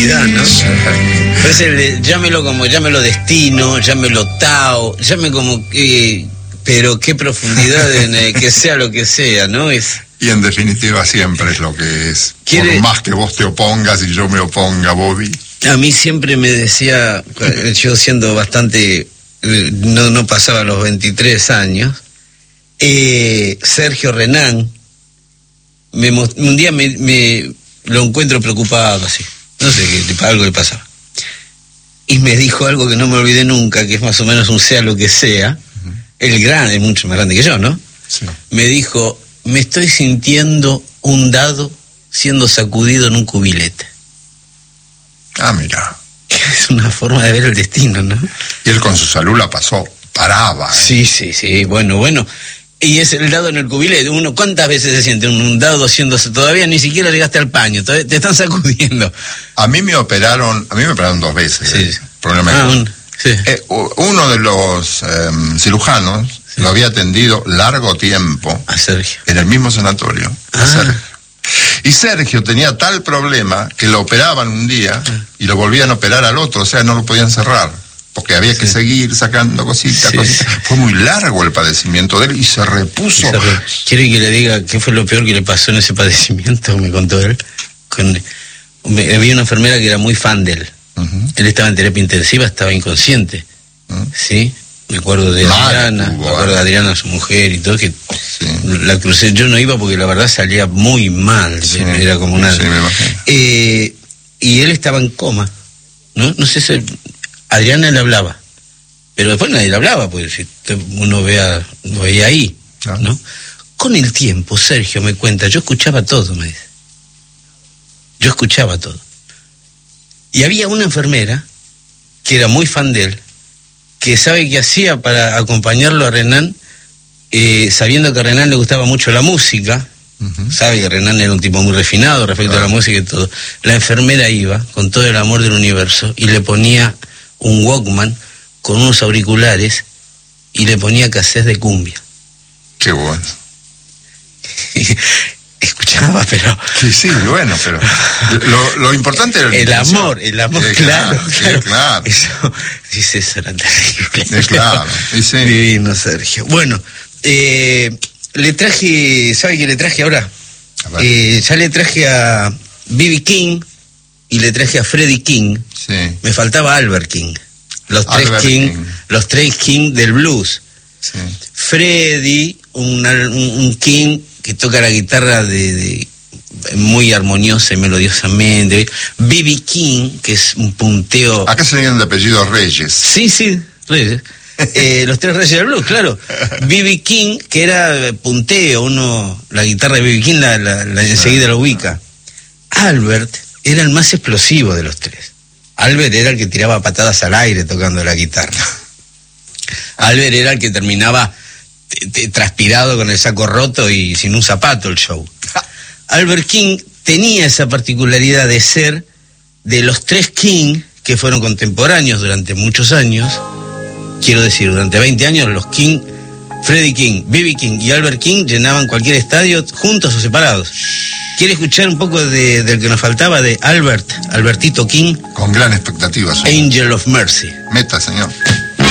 profundidad, ¿no? Entonces, llámelo destino, llámelo Tao, pero qué profundidad en que sea lo que sea, ¿no? Y en definitiva siempre es lo que es. Por más que vos te opongas y yo me oponga, Bobby. A mí siempre me decía, yo siendo bastante, no pasaba los 23 años, Sergio Renán, un día me lo encuentro preocupado así, no sé qué, algo le pasaba. Y me dijo algo que no me olvidé nunca, que es más o menos un sea lo que sea. El gran, es mucho más grande que yo, ¿no? Sí. Me dijo, me estoy sintiendo un dado siendo sacudido en un cubilete. Ah, mira. Es una forma de ver el destino, ¿no? Y él con su salud la pasó, paraba. Sí, bueno. Y es el dado en el cubilete. Uno, ¿cuántas veces se siente un dado haciéndose? Todavía ni siquiera llegaste al paño, te están sacudiendo. A mí me operaron 2 veces. Sí. Sí. Uno de los cirujanos lo había atendido largo tiempo a Sergio en el mismo sanatorio. Y Sergio tenía tal problema que lo operaban un día y lo volvían a operar al otro, o sea, no lo podían cerrar porque había que seguir sacando cositas. Fue muy largo el padecimiento de él y se repuso. ¿Quiere que le diga qué fue lo peor que le pasó en ese padecimiento? Me contó él. Había una enfermera que era muy fan de él. Él estaba en terapia intensiva, estaba inconsciente. ¿Sí? Me acuerdo de Adriana, su mujer y todo, que la crucé. Yo no iba porque la verdad salía muy mal. Era como una... y él estaba en coma. No sé si... Adriana le hablaba. Pero después nadie le hablaba, porque si uno lo veía ahí, ¿no? Con el tiempo, Sergio me cuenta, yo escuchaba todo, me dice. Yo escuchaba todo. Y había una enfermera que era muy fan de él, que sabe qué hacía para acompañarlo a Renán, sabiendo que a Renán le gustaba mucho la música, sabe que Renán era un tipo muy refinado respecto a la música y todo. La enfermera iba con todo el amor del universo y le ponía un Walkman con unos auriculares y le ponía cassettes de cumbia. Qué bueno. Escuchaba, pero... Sí, bueno, pero... Lo importante era el amor, claro. Eso, dice, eso era terrible. Claro. Divino, Sergio. Bueno, le traje... ¿Sabe qué le traje ahora? Ya le traje a B.B. King y le traje a Freddie King. Sí. Me faltaba Albert King. Los tres King del blues. Sí. Freddie, un King que toca la guitarra de muy armoniosa y melodiosamente. B.B. King, que es un punteo... Acá se llaman de apellido Reyes. Sí, Reyes. Los 3 Reyes del blues, claro. B.B. King, que era punteo, la guitarra de B.B. King la enseguida lo ubica. Albert era el más explosivo de los 3. Albert era el que tiraba patadas al aire tocando la guitarra. Albert era el que terminaba transpirado con el saco roto y sin un zapato el show. Albert King tenía esa particularidad de ser de los 3 King que fueron contemporáneos durante muchos años. Quiero decir, durante 20 años los King, Freddie King, B.B. King y Albert King llenaban cualquier estadio juntos o separados. ¿Quiere escuchar un poco del que nos faltaba, de Albertito King? Con gran expectativa. Angel of Mercy. Meta, señor.